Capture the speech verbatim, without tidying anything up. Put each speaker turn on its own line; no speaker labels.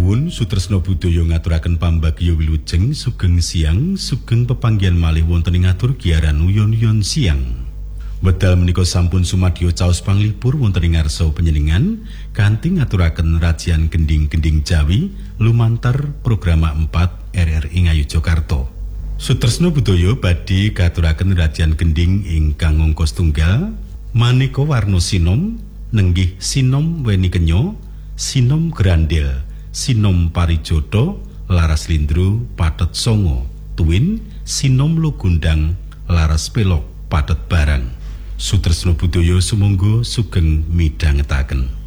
nuwun Sutresna Budaya ngaturaken pambagya wilujeng sugeng siang sugeng pepanggihan malih wonten ing ngatur giaran uyon-uyon siang. Wedal menika sampun sumadyo caos panglipur wonten ing ngarsa panjenengan kanthi ngaturaken rajian gending-gending Jawi lumantar program empat R R I Ngayogyakarta. Sutresna Budaya badhe katuraken rajian gending ingkang angka setunggal maneka warna sinom nenggih sinom weni kenya, sinom grandel, sinom parijoto, laras lindru, patet songo, tuwin, sinom lugundang, laras pelok, patet barang. Sutresna Budaya sumangga sugeng midhangetaken.